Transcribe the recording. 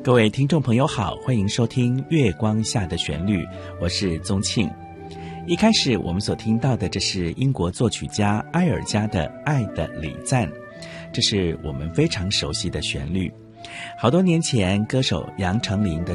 各位听众朋友好，欢迎收听月光下的旋律，我是宗庆。一开始我们所听到的，这是英国作曲家埃尔加的《爱的礼赞》，这是我们非常熟悉的旋律。好多年前，歌手杨丞琳的